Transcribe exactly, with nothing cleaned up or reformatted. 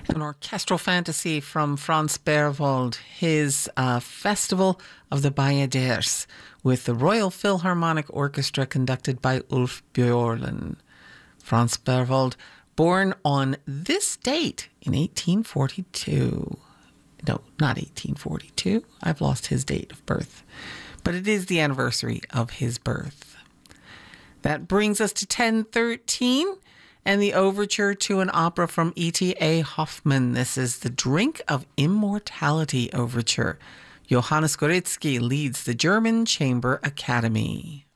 An orchestral fantasy from Franz Berwald, his uh, Festival of the Bayadères, with the Royal Philharmonic Orchestra conducted by Ulf Björlin. Franz Berwald, born on this date in eighteen forty-two. No, not eighteen forty-two. I've lost his date of birth. But it is the anniversary of his birth. That brings us to ten thirteen. And the overture to an opera from E T A Hoffmann. This is the Drink of Immortality overture. Johannes Goretzky leads the German Chamber Academy.